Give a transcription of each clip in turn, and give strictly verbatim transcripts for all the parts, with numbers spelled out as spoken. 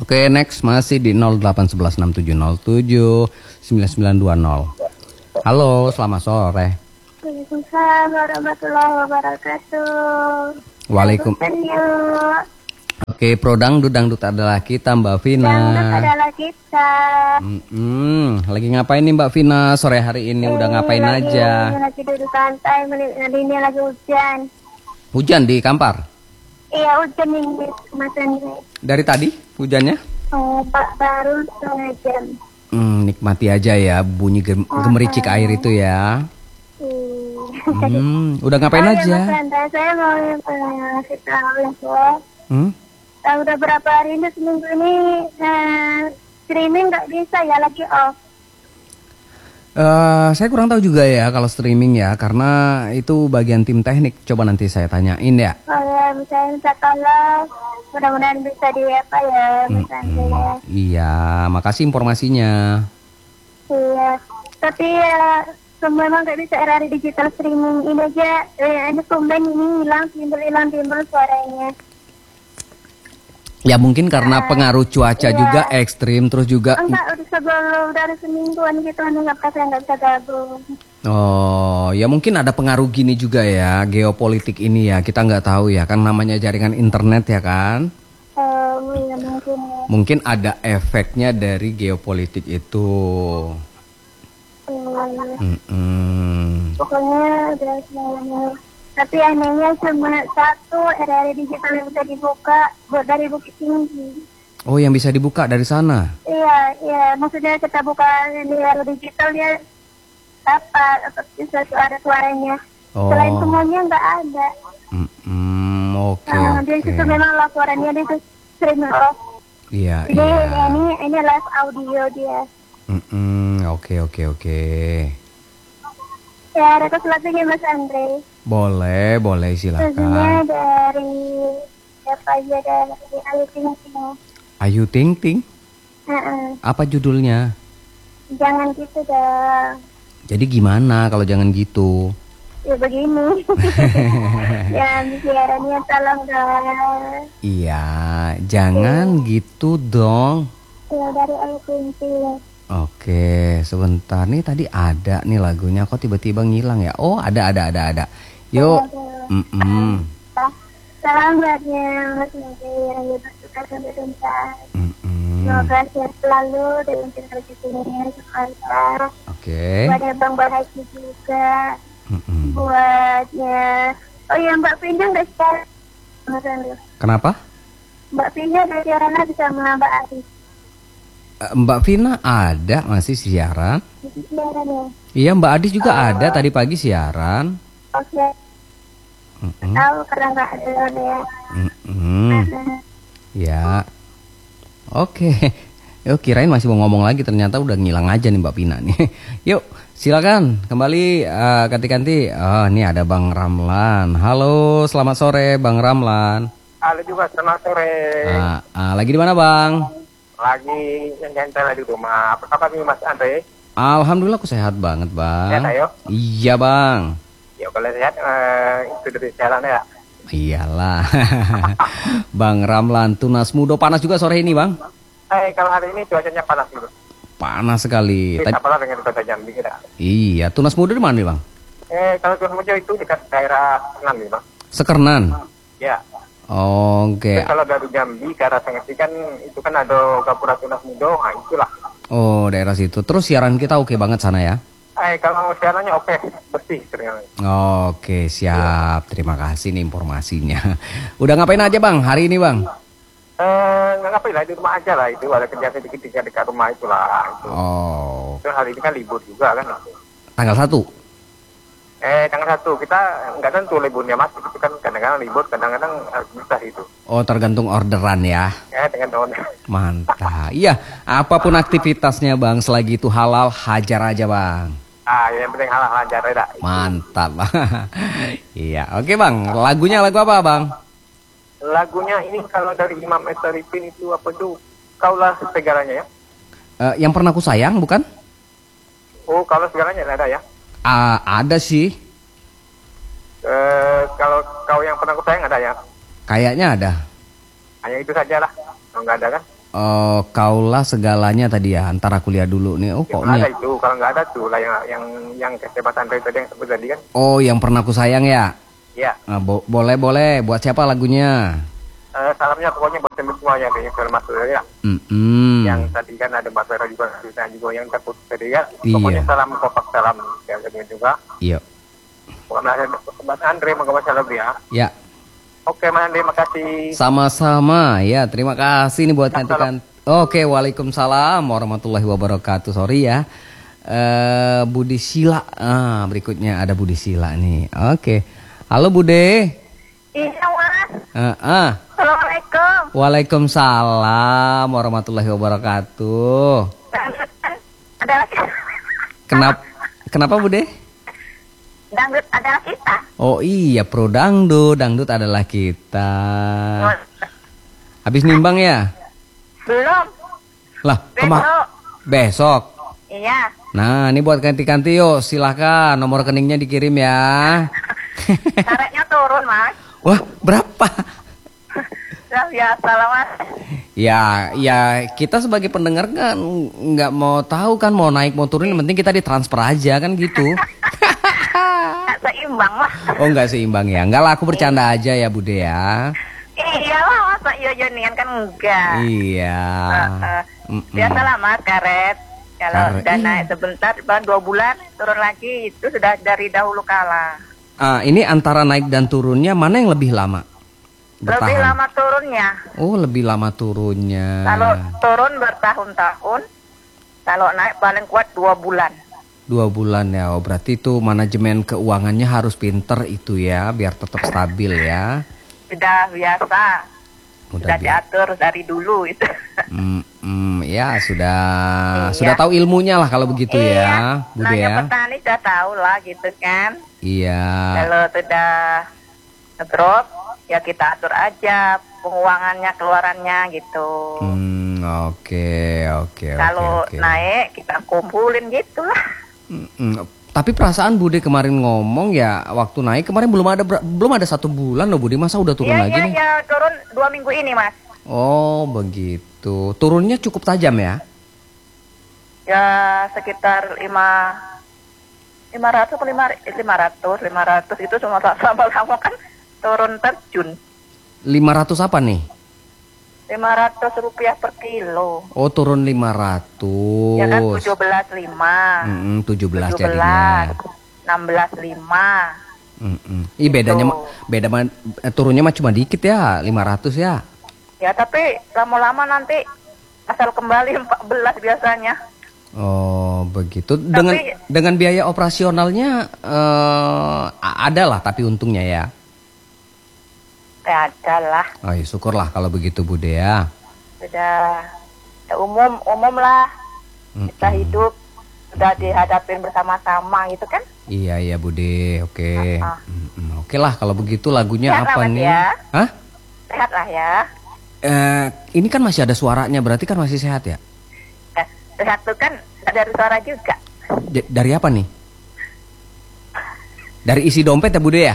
Oke, next masih di nol delapan satu satu enam tujuh nol tujuh sembilan sembilan dua nol. Halo, selamat sore. Waalaikumsalam warahmatullahi wabarakatuh. Waalaikum. Oke, pro dangdut dangdut adalah kita Mbak Vina. Dangdut adalah kita. Mm-mm. Lagi ngapain nih Mbak Vina sore hari ini? Udah Eh, ngapain lagi, aja? Lagi duduk santai, hari ini lagi hujan. Hujan di Kampar? Iya, hujan ini Mas Andre. Dari tadi hujannya? Oh, Pak, baru setengah jam. Hmm, nikmati aja ya bunyi gem- gemericik air itu ya. Hmm, udah ngapain oh, aja? Ya, Mas Andre, saya mau ngasih tahu ya, Pak. Hmm? Nah, udah berapa hari ini seminggu ini eh, streaming nggak bisa ya, lagi off. Uh, saya kurang tahu juga ya kalau streaming ya, karena itu bagian tim teknik. Coba nanti saya tanyain ya. Oh ya, misalnya minta tolong, mudah-mudahan bisa di apa ya, misalnya. Hmm, iya, makasih informasinya. Iya, tapi ya semua memang nggak bisa era digital streaming ini aja. Eh, ini tumben ini hilang, timbul hilang timbul suaranya. Ya mungkin karena pengaruh cuaca iya. juga ekstrim, terus juga. Enggak, udah sebelum dari semingguan gitu, nggak saya nggak bisa gabung. Oh, ya mungkin ada pengaruh gini juga ya, geopolitik ini ya, kita nggak tahu ya, kan namanya jaringan internet ya kan. Oh, iya mungkin. Ya. Mungkin ada efeknya dari geopolitik itu. Iya. Mm-mm. Pokoknya udah semuanya. Tapi anehnya cuma satu R R digital yang bisa dibuka buat dari Bukit Tinggi. Oh, yang bisa dibuka dari sana? Iya, iya. Maksudnya kita buka di R R digital ya apa? Apa bisa ada suaranya? Oh. Selain semuanya nggak ada. Mm-mm, oke, Nah, oke. dia itu memang laporannya dia itu sering off. Iya, Jadi iya. ini ini live audio dia. Mm-mm, oke, oke, oke. Ya, request lagunya Mas Andre. Boleh, boleh Lagunya silakan. dari siapa aja, dari Ayu Ting Ting. Ayu Ting Ting? Uh-uh. Apa judulnya? Jangan gitu dong. Jadi gimana kalau jangan gitu? Ya begini. Ya siarannya tolong dong. Iya, jangan gitu dong. Ya dari Ayu Ting Ting. Oke, sebentar nih, tadi ada nih lagunya, kok tiba-tiba ngilang ya? Oh, ada, ada, ada, ada. Yuk. Mm-mm. Selamatnya Mas Andre yang bersuka sampai tuntas. Mm-mm. Semoga sehat selalu dalam segala rezekinya lancar. Oke. Buat Bang Bahagia juga. Mm-mm. Buatnya. Oh iya, Mbak Pinja nggak siaran Mas Andre. Kenapa? Mbak Pinja ada siaran lagi sama Mbak Ari. Eh, Mbak Vina ada masih siaran? Siaran ya. Iya, Mbak Adis juga ada tadi pagi siaran. Oke. Mm-mm. Tahu karena nggak ada ya. Mm-mm. Ya. Oke. Yuk, kirain masih mau ngomong lagi, ternyata udah ngilang aja nih Mbak Vina nih. Yuk, silakan kembali uh, ganti-ganti. Oh, ini ada Bang Ramlan. Halo, selamat sore Bang Ramlan. Halo juga, selamat sore. Uh, uh, lagi di mana Bang? Lagi nyantai di rumah. Apa kabar nih Mas Andre? Alhamdulillah aku sehat banget Bang. Sehat ayo? Iya Bang. Ya kalau sehat eh, itu dari jalan ya. Iyalah. Bang Ramlan, Tunas Mudo panas juga sore ini Bang? Eh kalau hari ini cuacanya panas gitu. Panas sekali. Kita Tadi... pernah dengan cuaca Jambi kita. Iya, Tunas Mudo di mana nih Bang? Eh kalau Tunas Mudo itu dekat daerah Senan nih Bang. Sekernan. Ya. Oke. Terus kalau dari Jambi ke arah Sengesi kan itu kan ada Gapura Tunas Mudo, nah itulah. Oh, daerah situ. Terus siaran kita oke banget sana ya? Eh kalau siarannya oke, bersih ternyata. Oke, siap. Terima kasih nih informasinya. Udah ngapain aja Bang hari ini Bang? Eh nggak ngapain lah, di rumah aja lah itu, ada kerjaan sedikit-sedikit dekat rumah itulah. Itu. Oh, Terus hari ini kan libur juga kan. tanggal satu? Eh tanggal satu kita nggak tentu liburnya mas, itu kan kadang-kadang libur, kadang-kadang harus bisa itu. Oh, tergantung orderan ya. Eh dengan tahun. Mantap. Iya, apapun aktivitasnya Bang, selagi itu halal, hajar aja Bang. Ah yang penting halal lancar ya. Mantap. Iya, oke Bang. Lagunya lagu apa Bang? Lagunya ini kalau dari Imam Esaripin itu apa tuh? Kaulah segalanya ya. Eh, yang pernah ku sayang bukan? Oh kalau segalanya ada ya. Ah, ada sih. Eh kalau kau yang pernah aku sayang ada ya. Kayaknya ada. Hanya itu saja lah. Kalau nggak ada kan? Oh, kaulah segalanya tadi ya, antara kuliah dulu nih. Oh, Ya, kok nggak ada nih? itu, kalau nggak ada tuh lah yang yang yang kata Mas Andre tadi yang sebut tadi kan. Oh, yang pernah ku sayang ya? Ya, Nah, bo- boleh boleh. Buat siapa lagunya? eh, salamnya pokoknya buat teman semuanya deh, film Mas Andre ya. Mm-mm. Yang tadi kan ada Mbak Vera juga, Rina juga yang takut tadi ya. Iya. Pokoknya salam kompak salam yang kedua juga. Iya. Buat Mas Andre, moga Mas salam ya. Ya, Oke Mas Andre, makasih. sama-sama. Ya, terima kasih nih buat Salam. gantikan. Oke, waalaikumsalam warahmatullahi wabarakatuh. Sorry ya. Eh, Budi Sila. Ah, berikutnya ada Budi Sila nih. Oke. Halo Bude. Iya, Mas. Ah, ah. Assalamualaikum. Waalaikumsalam warahmatullahi wabarakatuh. Dangdut adalah kita. Kenapa? Kenapa Bude? Dangdut adalah kita. Oh iya, pro dangdut, dangdut adalah kita. Habis nimbang ya? Belum. Lah, kema- Besok. besok. Iya. Nah, ini buat ganti-ganti yuk, silahkan nomor rekeningnya dikirim ya. Syaratnya turun, Mas. Wah, berapa? Sudah biasa lah, Mas. Ya, ya kita sebagai pendengar kan nggak mau tahu kan mau naik mau turun, yang penting kita ditransfer aja kan gitu. Nggak seimbang, Mas. Oh nggak seimbang ya? Enggak lah, aku bercanda aja ya Bude ya. Iyalah, Mas. Iya, Jonian kan enggak. Iya. Uh, Mm-mm. Biasalah, Mas, karet. Kalau Karet. udah naik sebentar, bahan dua bulan, turun lagi. Itu sudah dari dahulu kala. Ah, ini antara naik dan turunnya mana yang lebih lama? Bertahan. Lebih lama turunnya. Oh, lebih lama turunnya. Kalau turun bertahun-tahun, kalau naik paling kuat dua bulan. Dua bulan ya. Oh, berarti itu manajemen keuangannya harus pinter itu ya, biar tetap stabil ya. Sudah biasa, Udah sudah biasa. diatur dari dulu itu. Hmm, hmm, ya sudah Iya. sudah tahu ilmunya lah kalau begitu Iya, ya, Bude nanya ya. petani sudah tahu lah gitu kan. Iya. Kalau sudah ngedrop, ya kita atur aja penguangannya, keluarannya gitu. Hmm, oke, oke, oke. Kalau oke. naik kita kumpulin gitulah. Hmm, hmm. Tapi perasaan Bude kemarin ngomong ya waktu naik kemarin belum ada ber- belum ada satu bulan loh Bude, masa udah turun Iya, lagi iya, nih? iya, turun dua minggu ini, Mas. Oh begitu. Turunnya cukup tajam ya? Ya sekitar lima lima ratus lima lima ratus lima ratus itu cuma sama sama kan turun terjun lima ratus apa nih? lima ratus rupiah per kilo. Oh turun lima ratus. Ya kan tujuh belas lima. Mm-mm, tujuh belas tujuh jadinya. belas enam belas lima. Mm-mm. Ih bedanya Gitu. mah- beda mah, eh, turunnya mah cuma dikit ya, lima ratus ya. Ya tapi lama-lama nanti asal kembali empat belas biasanya. Oh begitu. Dengan dengan biaya operasionalnya eh, a- ada lah tapi untungnya ya. Ya ada lah. Oh ya syukurlah kalau begitu Bude ya. Sudah ya, umum umum lah. Kita Mm-mm. hidup sudah dihadapin bersama-sama gitu kan. Iya iya Bude, oke. Ah, ah. Mm-mm. Oke lah kalau begitu lagunya Sehat apa lah, Mas, nih? ya. Hah? Sehat lah ya. Eh, ini kan masih ada suaranya, berarti kan masih sehat ya? Eh, sehat tuh kan dari suara juga. J- dari apa nih? Dari isi dompet ya Bude ya?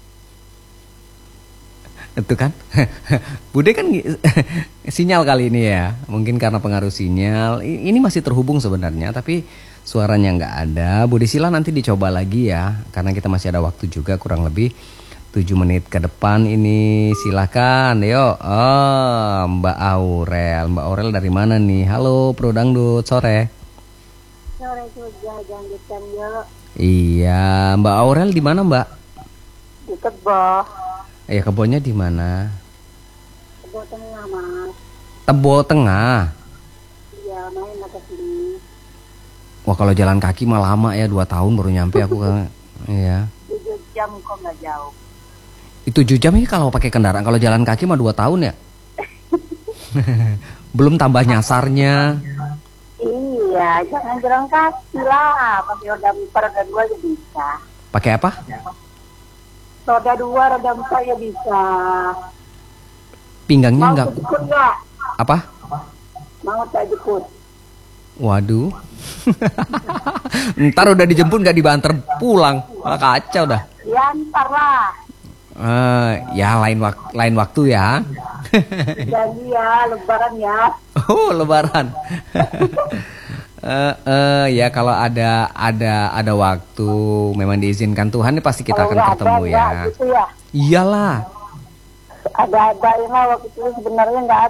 Itu kan? Bude kan gi- sinyal kali ini ya. Mungkin karena pengaruh sinyal. I- Ini masih terhubung sebenarnya, tapi suaranya nggak ada. Bude Sila nanti dicoba lagi ya, karena kita masih ada waktu juga kurang lebih tujuh menit ke depan ini. Silahkan, yuk. Oh, Mbak Aurel. Mbak Aurel dari mana nih? Halo, Pro Dangdut, sore. Sore juga janggitan yuk. Iya, Mbak Aurel di mana Mbak? Di Tebo. Ya kebunnya di mana? Tebo Tengah, Mas. Tebo Tengah. Iya, main ke sini. Wah kalau jalan kaki mah lama ya, dua tahun baru nyampe aku kan. Iya. tujuh jam kok nggak jauh. Itu tujuh jam ini kalau pakai kendaraan, kalau jalan kaki mah dua tahun ya. Belum tambah nyasarnya. Iya, jangan jalan kaki lah. Pakai roda empat, roda dua ya bisa. Pakai apa? Roda dua, roda empat ya bisa. Pinggangnya Mau enggak jemput nggak? apa? Mau tak jemput? Waduh. Ntar udah dijemput nggak dibanter pulang, malah kacau dah. Ya, ntar lah. Eh, ya lain wak lain waktu ya. Janji ya, lebaran ya. Oh, lebaran. Eh, eh, ya kalau ada ada ada waktu memang diizinkan Tuhan, pasti kita Kalau akan nggak ketemu ada, ya. nggak gitu ya. Iyalah. Ada-ada ya, waktu itu sebenarnya nggak